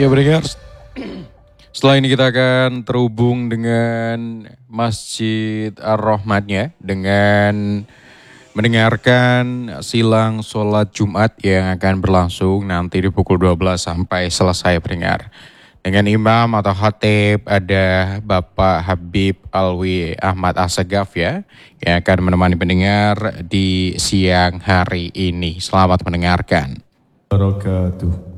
Ya pendengar, setelah ini kita akan terhubung dengan Masjid Ar-Rahmatnya dengan mendengarkan silang sholat Jumat yang akan berlangsung nanti di pukul 12 sampai selesai pendengar. Dengan imam atau khatib ada Bapak Habib Alwi Ahmad Assegaf ya, yang akan menemani pendengar di siang hari ini. Selamat mendengarkan. Wabarakatuh.